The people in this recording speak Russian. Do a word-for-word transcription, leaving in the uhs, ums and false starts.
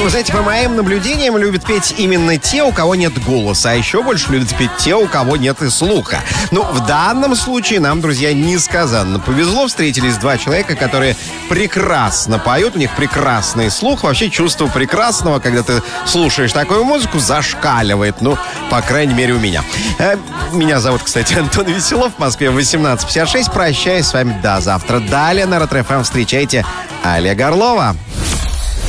Вы знаете, по моим наблюдениям, любят петь именно те, у кого нет голоса. А еще больше любят петь те, у кого нет и слуха. Ну, в данном случае нам, друзья, несказанно повезло. Встретились два человека, которые прекрасно поют. У них прекрасный слух. Вообще чувство прекрасного, когда ты слушаешь такую музыку, зашкаливает. Ну, по крайней мере, у меня. Э, меня зовут, кстати, Антон Веселов. В Москве восемнадцать пятьдесят шесть. Прощаюсь с вами до завтра. Далее на Ретро-ФМ встречайте Олега Орлова.